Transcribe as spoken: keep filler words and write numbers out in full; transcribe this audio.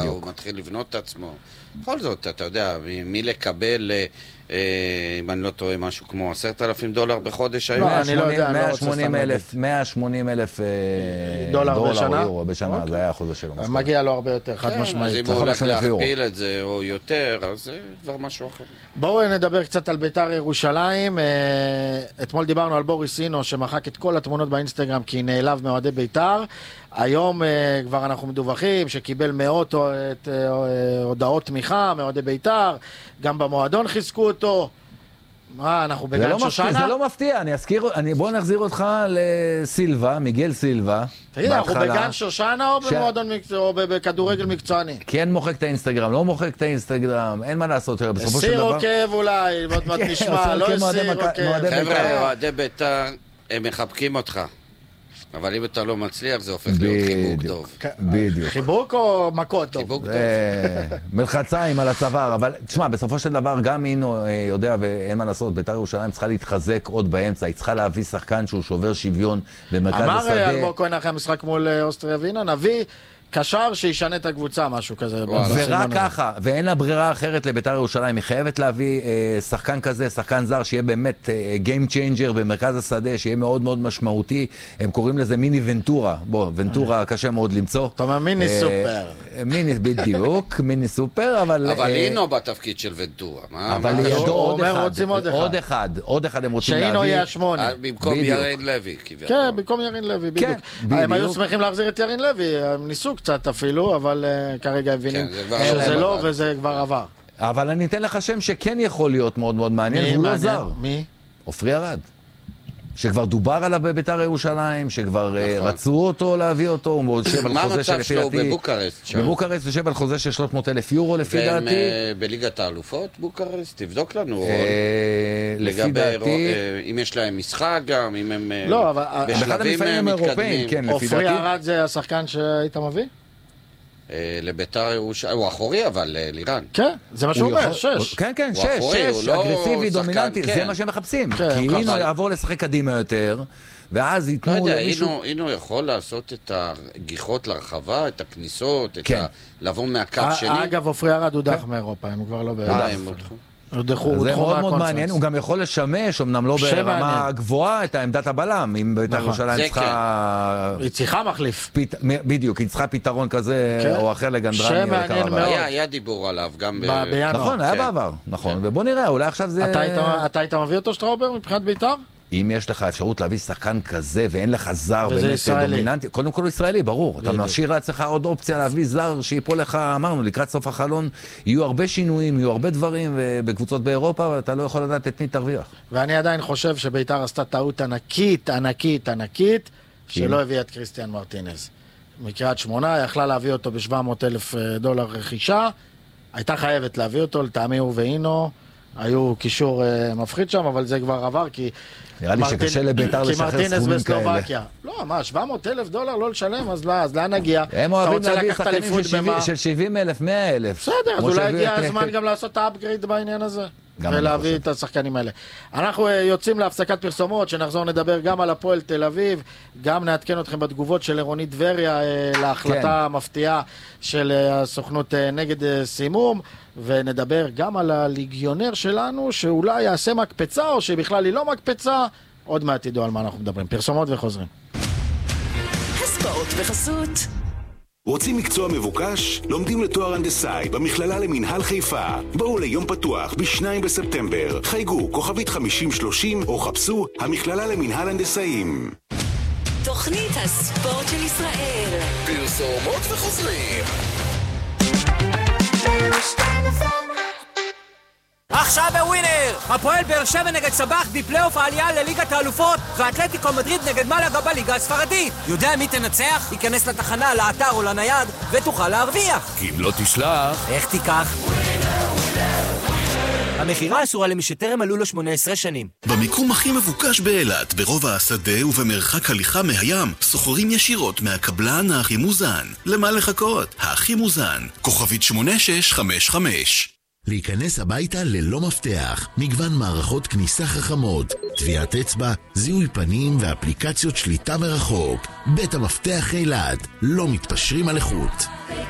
בדיוק. הוא מתחיל לבנות את עצמו. בכל זאת, אתה יודע, מי לקבל, אם אני לא טועה, משהו כמו עשרת אלפים דולר בחודש היום? לא, אני לא יודע, מאה ושמונים אלף דולר בשנה? או בשנה, זה היה החוזה שלו. מגיע לו הרבה יותר, חד משמעית. אז אם הוא הולך להכפיל את זה או יותר, אז זה כבר משהו אחר. בואו נדבר קצת על בית"ר ירושלים. אתמול דיברנו על בוריס אינו, שמחק את כל התמונות באינסטגרם כי נעלב מאוהדי בית"ר. היום כבר אנחנו מדווחים שקיבל מאות הודעות תמיכה מאוהדי בית"ר, גם במועדון חיזקו אותו. מה, אנחנו בגן שושנה? זה לא מפתיע, אני אזכיר, בוא נחזיר אותך לסילבה, מיגל סילבה. תגיד, אנחנו בגן שושנה או במועדון מקצוע, או בכדורגל מקצועני? כן מוחק את האינסטגרם, לא מוחק את האינסטגרם, אין מה לעשות. הסיר עוקב אולי, עוד מעט נשמע, לא הסיר עוקב. חבר'ה, אוהדי בית"ר, הם מחבקים אותך. אבל אם אתה לא מצליח, זה הופך להיות חיבוק טוב. בדיוק. חיבוק או מכות טוב? חיבוק טוב. מלחציים על הצוואר, אבל תשמע, בסופו של דבר, גם אינו יודע ואין מה לעשות, בית"ר ירושלים צריכה להתחזק עוד באמצע, היא צריכה להביא שחקן שהוא שובר שוויון במרכז השדה. אמר אלמוג כהן אחרי המשחק מול אוסטריה ווינה, נביא קשר שישנה את הקבוצה, משהו כזה. ורק ככה, ואין לה ברירה אחרת לבית"ר ירושלים, היא חייבת להביא אה, שחקן כזה, שחקן זר, שיהיה באמת אה, Game Changer במרכז השדה, שיהיה מאוד מאוד משמעותי. הם קוראים לזה מיני ונטורה. בוא, ונטורה קשה מאוד למצוא. אתה אומר מיני אה, סופר. מיני בדיוק, מיני סופר, אבל... אבל אה, אינו בתפקיד של ונטורה. מה, אבל מה ידו עוד אחד, עוד אחד. עוד אחד, עוד אחד הם רוצים שאינו להביא. יהיה השמונה. במקום ירין לוי, כביכול. כן, במקום ירין לוי, בדיוק. הם היו שמחים להחזיר את ירין לוי, הם ניסו קצת אפילו, אבל uh, כרגע הבינים שזה לא וזה כבר עבר. אבל אני אתן לך שם שכן יכול להיות מאוד מאוד מעניין, והוא לא זר. מי? עופרי ארד. שכבר דובר עליו בבית"ר ירושלים, שכבר רצו אותו להביא אותו, הוא יושב על חוזה מה המצב שלו בבוקרסט? בבוקרסט יושב על חוזה של שלוש מאות אלף יורו לפי דעתי. והם בליגת האלופות בוקרסט? תבדוק לנו. לפי דעתי. אם יש להם משחק גם, אם הם בשלבים מתקדמים. עופרי ארד זה השחקן שהיית מביא? לביתר ירושלים, הוא אחורי אבל לירן. כן, זה מה שהוא אומר, שש. כן, כן, שש, שש, אגרסיבי, דומיננטי, זה מה שהם מחפשים. כי אינו יעבור לשחק קדימה יותר, ואז ייתנו למישהו... לא יודע, אינו יכול לעשות את הגיחות לרחבה, את הכניסות, לעבור מהקו שני. אגב, עופרי ארד הודח מאירופה, הם כבר לא בהודח. זה מאוד מאוד מעניין, הוא גם יכול לשמש, אמנם לא ברמה גבוהה, את העמדת הבלם, אם בית"ר ירושלים צריכה... היא צריכה מחליף. בדיית, היא צריכה פתרון כזה או אחר לגנדרני. שמעניין מאוד. היה דיבור עליו גם בינואר. נכון, היה בעבר, נכון, ובוא נראה, אולי עכשיו זה... אתה היית מביא אותו שטראובר מבחינת בית"ר? אם יש לך אפשרות להביא שחקן כזה ואין לך זר באמת דומיננטי, קודם כל הוא ישראלי, ברור. אתה משאיר לעצמך עוד אופציה להביא זר שיפול לך, אמרנו, לקראת סוף החלון, יהיו הרבה שינויים, יהיו הרבה דברים בקבוצות באירופה, ואתה לא יכול לדעת את מי תרוויח. ואני עדיין חושב שבית"ר עשתה טעות ענקית, ענקית, ענקית, שלא הביא את קריסטיאן מרטינז. מקריית שמונה, יכלה להביא אותו ב-שבע מאות אלף דולר רכישה, הייתה חייבת להביא אותו, לטעמי הוא ואינו, היו קישור מפחיד שם, אבל זה כבר עבר, כי... נראה לי שקשה לבית"ר לשחרר סכומים כאלה. לא, מה, שבע מאות אלף דולר לא לשלם, אז לאן נגיע? הם אוהבים להביא שחקנים של שבעים אלף, מאה אלף. בסדר, אז אולי הגיע הזמן גם לעשות את האפגריד בעניין הזה. ולהביא את השחקנים האלה. אנחנו יוצאים להפסקת פרסומות, שנחזור נדבר גם על הפועל תל אביב, גם נעדכן אתכם בתגובות של אירונית דבריה להחלטה המפתיעה של הסוכנות נגד סימום, ונדבר גם על הליגיונר שלנו, שאולי יעשה מקפצה, או שבכלל היא לא מקפצה, עוד מעט תדעו על מה אנחנו מדברים. פרסומות וחוזרים. הספורט בחסות. רוצים מקצוע מבוקש? לומדים לתואר הנדסאי במכללה למינהל חיפה. בואו ליום פתוח בשניים בספטמבר. חייגו כוכבית חמישים שלושים או חפשו המכללה למינהל הנדסאים. תוכנית הספורט של ישראל. פרסומות וחוזרים. עכשיו בווינר! הפועל באר שבע נגד סבח בפלייאוף העלייה לליגת האלופות, ואתלטיקו מדריד נגד מלאגה בליגה הספרדית. יודע מי תנצח? ייכנס לתחנה, לאתר או לנייד ותוכל להרוויח. כי אם לא תשלח... איך תיקח? המחירה אסורה למי שטרם מלאו לו שמונה עשרה שנים. במיקום הכי מבוקש באילת, ברובע השדה ובמרחק הליכה מהים, סוחרים ישירות מהקבלן הכי מוזן. למה לחכות? הכי מוזן. כוכבית שמונה שש חמש חמש. להיכנס הביתה ללא מפתח, מגוון מערכות כניסה חכמות, טביעת אצבע, זיהוי פנים ואפליקציות שליטה מרחוק. בית המפתח אילת, לא מתפשרים על איכות.